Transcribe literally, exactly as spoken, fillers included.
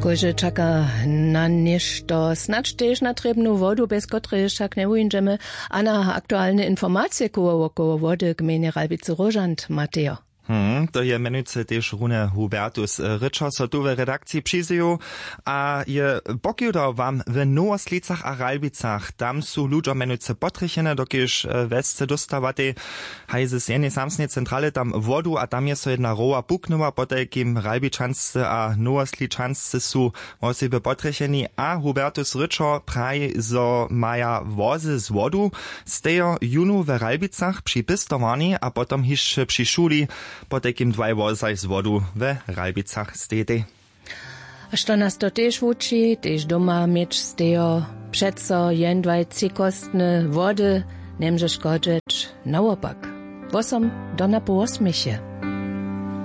Kože čaka na nešto, snad tež na trebnu vodu, bez kotrej však neujindžeme, a na aktualne informacije koło około wody gminy Ralbice-Rožant, Mateo. Hmm, to je menujúce tiež Rune Hubertus Ryczo, so tu v redakcii přizejú a je pokiudo vám v Novoslicach a Ralbicach. Tam sú ľuďo menujúce potrichené, dokiž vesce dostávate hajze z jednej samsnej centrale tam vodu a tam je so jedna rowa puknova, potaj kým Ralbičansce a Novosličansce sú o sebe potrichení a Hubertus Ryczo praj zo maja vozy z vodu z tejo junu v Ralbicach pri pistovaní a potom hišće pri šuli po takým dvaj vozaj z vodu v Ralbicach stejte. A što nas to tež uči, tež doma mieć stejo přeco jen dvaj cikostne vody, nemže škodžeć naopak. Vosom do na po osmiche.